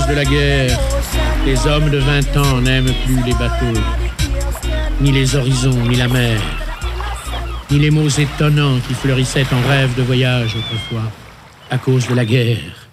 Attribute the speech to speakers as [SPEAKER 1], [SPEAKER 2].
[SPEAKER 1] cause de la guerre, les hommes de 20 ans n'aiment plus les bateaux, ni les horizons, ni la mer, ni les mots étonnants qui fleurissaient en rêve de voyage autrefois, à cause de la guerre.